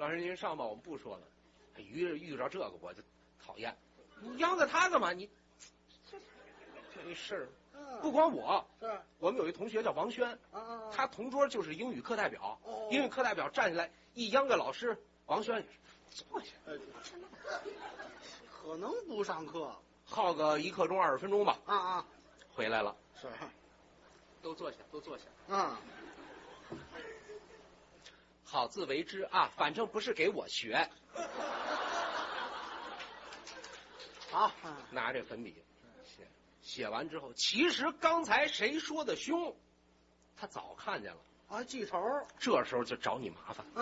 老师您上吧，我们不说了。遇着这个我就讨厌，你央个他干嘛？你这事儿不光我， 是我们有一同学叫王轩，他同桌就是英语课代表。英语课代表站起来一央个老师，王轩坐下， 可能不上课， 耗个1刻钟20分钟吧。回来了， 是， 都坐下，都坐下。好自为之啊，反正不是给我学。 好， 拿这粉笔写完之后，其实刚才谁说的凶，他早看见了记仇， 这时候就找你麻烦。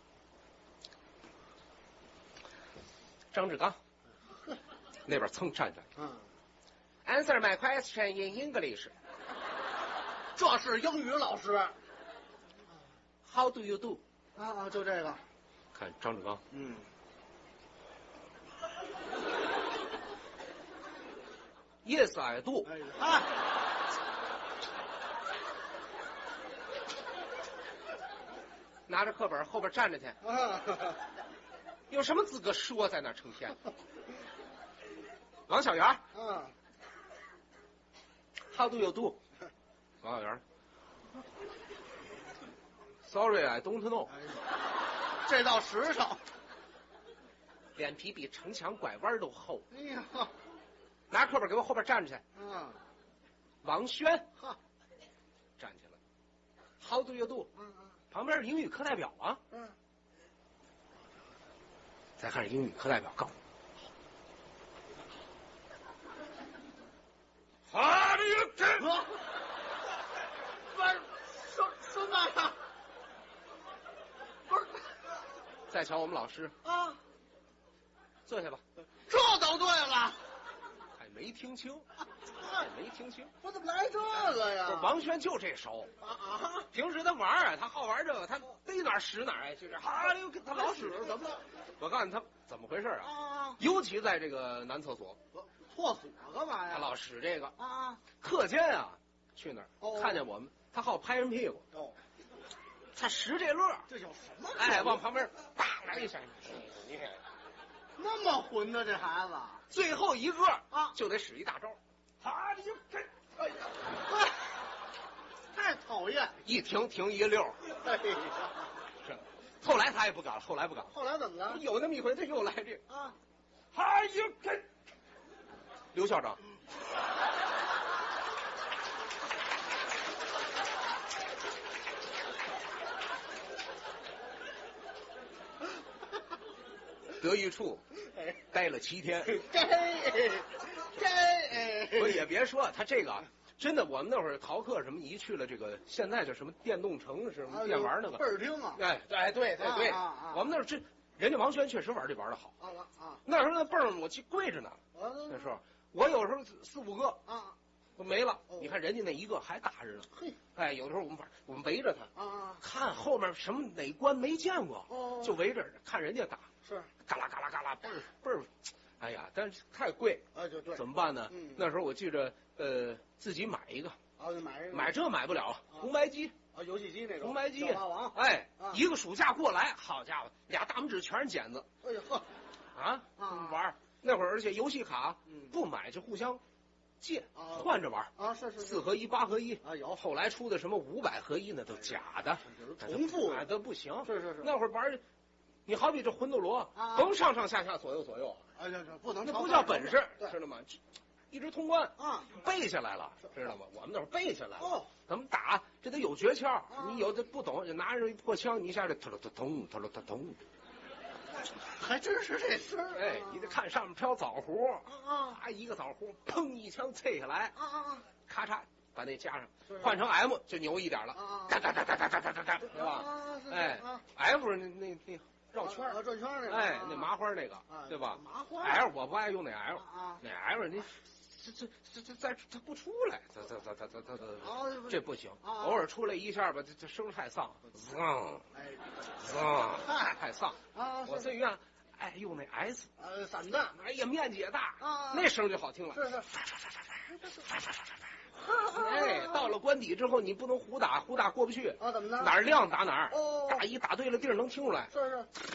张志刚那边蹭站起来，Answer my question in English。 这是英语老师。 How do you do？ 就这个。 看张志刚，Yes, I do。拿着课本后边站着去，有什么资格说在那成天？王小元，How do you do？ 王小元 ，Sorry, I don't know。 这倒实诚， 脸皮比城墙拐弯都厚。 哎呀， 拿课本给我后边站着去。王轩站起来 ，How do you do？ 旁边是英语课代表啊。再看英语课代表告，How do you do？ 什么呀？不是， 再瞧我们老师坐下吧。 这都对了。 还没听清，没听清。 我怎么来这个呀？ 王轩就这手平时他玩他好玩这个，他逮哪儿使哪儿，就是他老使怎么了？我告诉你他怎么回事尤其在这个男厕所， 厕所干嘛呀？ 他老使这个课间去那儿看见我们，他好拍人屁股他使这乐， 这有什么？ 往旁边当来一下，你看那么混的这孩子， 最后一个就得使一大招， 哎呀，太讨厌！ 一停一溜。 哎呀， 是，后来他也不敢了，后来怎么了？ 有那么一回，他又来这刘校长。德育处待了7天，我也别说他这个真的，我们那会儿逃课什么一去了这个，现在叫什么电动城什么电玩那个倍儿听对，我们那儿人家王轩确实玩这玩的好那时候那泵儿我跪着呢，那时候我有时候4、5个都没了，你看人家那一个还打着呢。有的时候我们围着他看后面什么哪关没见过就围着看人家打， 是嘎啦嘎啦嘎啦倍儿哎呀，但是太贵就对， 怎么办呢？那时候我记着自己买一个买这买不了红白机游戏机那种红白机一个暑假过来，好家伙，2大拇指全是茧子。 哎呀玩那会儿，而且游戏卡不买就互相借换着玩是 4合1、8合1 有。 后来出的什么500合1那都假的， 重复都不行。 是那会儿玩，你好比这魂斗罗甭上上下下左右不能， 那不叫本事，知道吗？一直通关背下来了，知道吗？我们那会儿背下来了怎么打这得有诀窍，你有的不懂就拿着一破枪，你一下就咚， 还真是这事儿。 你得看上面飘枣核一个枣核砰一枪啐下来咔嚓把那加上，换成 M 就牛一点了，哒，对吧？F 那绕圈转圈那个那麻花那个对吧？ 麻花 L 我不爱用那 L 那 L 你这它不出来，这不行，偶尔出来一下吧，这声太丧，太丧我最愿爱用那 S 散弹， 哎呀面积也大那声就好听了， 是到了关底之后你不能胡打过不去怎么着？ 哪儿亮打哪儿，打对了地儿能听出来， 是